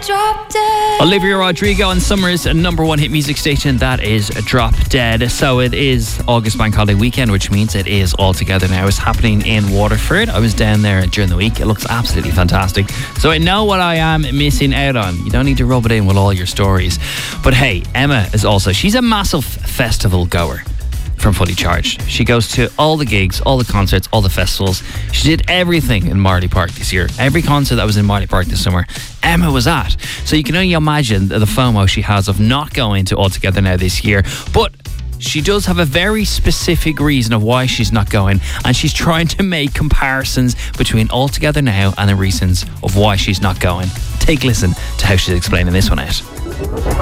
Drop Dead. Olivia Rodrigo and Summer's number one hit music station, that is Drop Dead. So it is August Bank Holiday weekend, which means it is all together now. It's happening in Waterford. I was down there during the week. It looks absolutely fantastic. So I know what I am missing out on. You don't need to rub it in with all your stories. But hey, Emma is also, she's a massive festival goer from Fully Charged. She goes to all the gigs, all the concerts, all the festivals. She did everything in Marley Park this year. Every concert that was in Marley Park this summer, Emma was at. So you can only imagine the FOMO she has of not going to All Together Now this year. But she does have a very specific reason of why she's not going, and she's trying to make comparisons between All Together Now and the reasons of why she's not going. Take a listen to how she's explaining this one out.